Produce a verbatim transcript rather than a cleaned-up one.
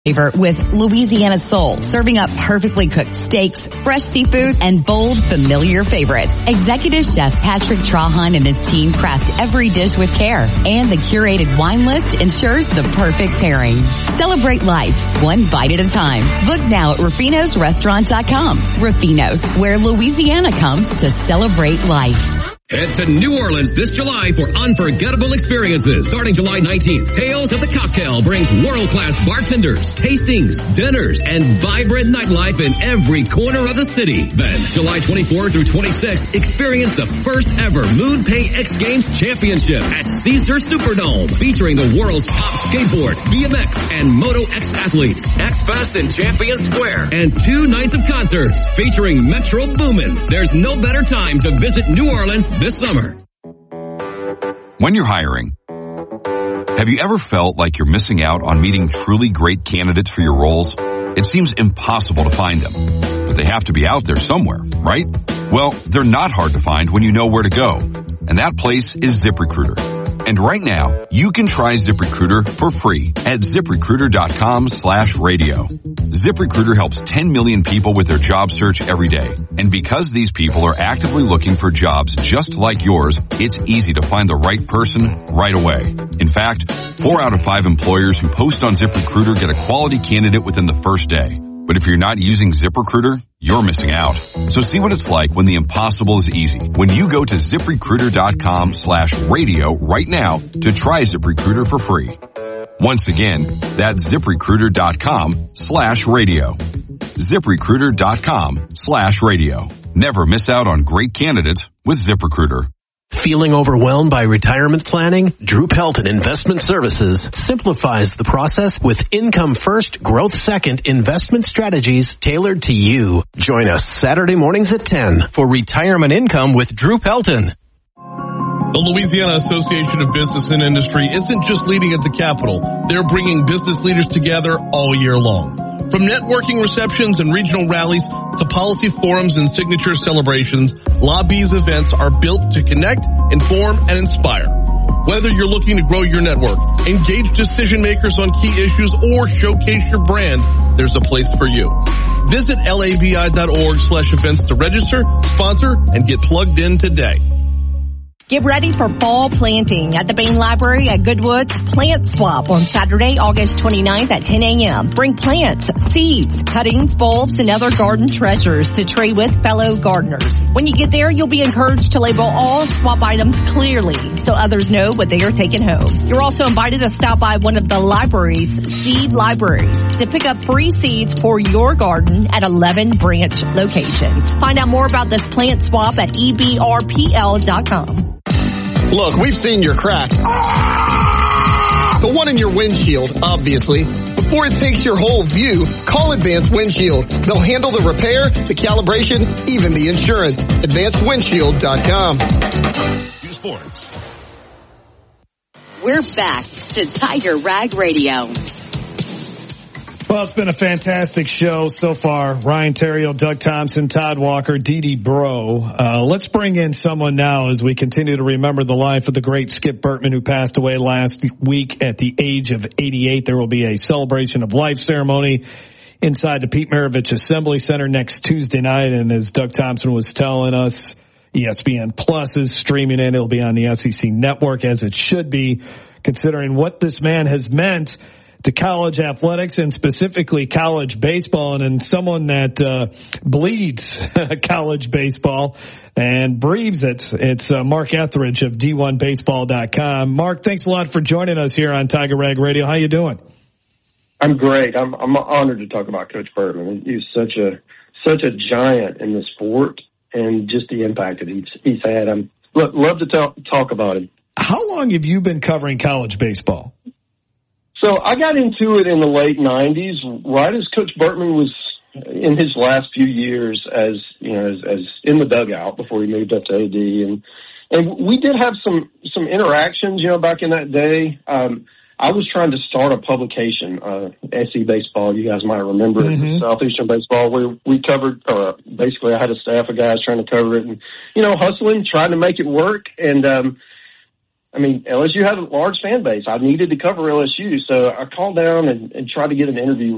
Flavor with Louisiana Soul, serving up perfectly cooked steaks, fresh seafood, and bold, familiar favorites. Executive Chef Patrick Trahan and his team craft every dish with care, and the curated wine list ensures the perfect pairing. Celebrate life, one bite at a time. Book now at Ruffino's Restaurant dot com. Ruffino's, where Louisiana comes to celebrate life. Head to New Orleans this July for unforgettable experiences. Starting July nineteenth, Tales of the Cocktail brings world-class bartenders, tastings, dinners, and vibrant nightlife in every corner of the city. Then, July twenty-fourth through twenty-sixth, experience the first ever MoonPay X Games Championship at Caesar Superdome, featuring the world's top skateboard, B M X, and Moto X athletes. X-Fest in Champion Square, and two nights of concerts featuring Metro Boomin. There's no better time to visit New Orleans this summer. When you're hiring, have you ever felt like you're missing out on meeting truly great candidates for your roles? It seems impossible to find them, but they have to be out there somewhere, right? Well, they're not hard to find when you know where to go, and that place is ZipRecruiter. And right now, you can try ZipRecruiter for free at ZipRecruiter.com slash radio. ZipRecruiter helps ten million people with their job search every day. And because these people are actively looking for jobs just like yours, it's easy to find the right person right away. In fact, four out of five employers who post on ZipRecruiter get a quality candidate within the first day. But if you're not using ZipRecruiter, you're missing out. So see what it's like when the impossible is easy. When you go to ZipRecruiter.com slash radio right now to try ZipRecruiter for free. Once again, that's ZipRecruiter.com slash radio. ZipRecruiter.com slash radio. Never miss out on great candidates with ZipRecruiter. Feeling overwhelmed by retirement planning? Drew Pelton Investment Services simplifies the process with income first, growth second investment strategies tailored to you. Join us Saturday mornings at ten for Retirement Income with Drew Pelton. The Louisiana Association of Business and Industry isn't just leading at the Capitol. They're bringing business leaders together all year long. From networking receptions and regional rallies to policy forums and signature celebrations, Lobby's events are built to connect, inform, and inspire. Whether you're looking to grow your network, engage decision makers on key issues, or showcase your brand, there's a place for you. Visit labi.org slash events to register, sponsor, and get plugged in today. Get ready for fall planting at the Bain Library at Goodwood's Plant Swap on Saturday, August twenty-ninth at ten a.m. Bring plants, seeds, cuttings, bulbs, and other garden treasures to trade with fellow gardeners. When you get there, you'll be encouraged to label all swap items clearly so others know what they are taking home. You're also invited to stop by one of the library's seed libraries to pick up free seeds for your garden at eleven branch locations. Find out more about this plant swap at E B R P L dot com. Look, we've seen your crack. Ah! The one in your windshield, obviously. Before it takes your whole view, call Advanced Windshield. They'll handle the repair, the calibration, even the insurance. Advanced Windshield dot com. Sports. We're back to Tiger Rag Radio. Well, it's been a fantastic show so far. Ryan Theriot, Doug Thompson, Todd Walker, Dee Dee Bro. Uh, let's bring in someone now as we continue to remember the life of the great Skip Bertman, who passed away last week at the age of eighty-eight. There will be a celebration of life ceremony inside the Pete Maravich Assembly Center next Tuesday night. And as Doug Thompson was telling us, E S P N Plus is streaming it. It'll be on the S E C network, as it should be, considering what this man has meant to college athletics and specifically college baseball, and, and someone that uh, bleeds college baseball and breathes it. It's uh, Mark Etheridge of D one baseball dot com. Mark, thanks a lot for joining us here on Tiger Rag Radio. How you doing? I'm great. I'm I'm honored to talk about Coach Bertman. He's such a such a giant in the sport, and just the impact that he's he's had. I'm love to talk talk about him. How long have you been covering college baseball? So I got into it in the late nineties, right as Coach Bertman was in his last few years as, you know, as, as in the dugout before he moved up to A D. And, and we did have some, some interactions, you know, back in that day. Um, I was trying to start a publication, uh, S E Baseball. You guys might remember it. Mm-hmm. Southeastern Baseball, where we covered, uh, basically I had a staff of guys trying to cover it and, you know, hustling, trying to make it work. And, um, I mean, L S U had a large fan base. I needed to cover L S U, so I called down and, and tried to get an interview